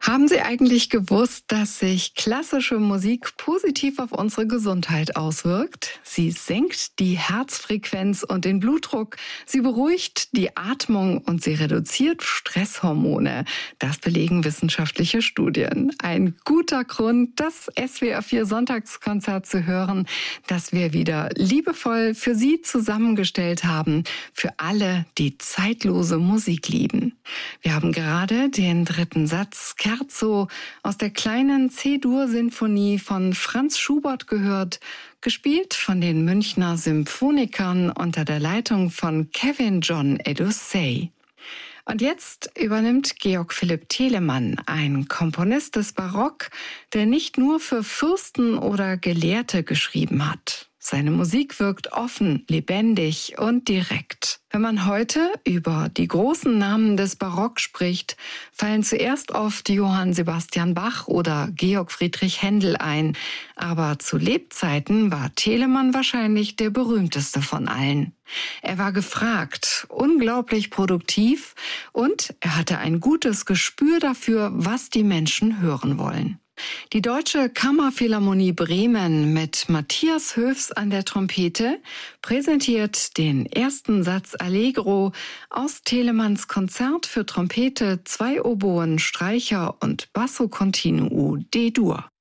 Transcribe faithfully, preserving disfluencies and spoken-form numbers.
Haben Sie eigentlich gewusst, dass sich klassische Musik positiv auf unsere Gesundheit auswirkt? Sie senkt die Herzfrequenz und den Blutdruck, sie beruhigt die Atmung und sie reduziert Stresshormone. Das belegen wissenschaftliche Studien. Ein guter Grund, das S W R vier Sonntagskonzert zu hören, das wir wieder liebevoll für Sie zusammengestellt haben, für alle, die zeitlose Musik lieben. Wir haben gerade den dritten Satz Scherzo aus der kleinen C-Dur-Sinfonie von Franz Schubert gehört, gespielt von den Münchner Symphonikern unter der Leitung von Kevin John Edusei. Und jetzt übernimmt Georg Philipp Telemann, ein Komponist des Barock, der nicht nur für Fürsten oder Gelehrte geschrieben hat. Seine Musik wirkt offen, lebendig und direkt. Wenn man heute über die großen Namen des Barock spricht, fallen zuerst oft Johann Sebastian Bach oder Georg Friedrich Händel ein. Aber zu Lebzeiten war Telemann wahrscheinlich der berühmteste von allen. Er war gefragt, unglaublich produktiv und er hatte ein gutes Gespür dafür, was die Menschen hören wollen. Die Deutsche Kammerphilharmonie Bremen mit Matthias Höfs an der Trompete präsentiert den ersten Satz Allegro aus Telemanns Konzert für Trompete, zwei Oboen, Streicher und Basso Continuo D-Dur.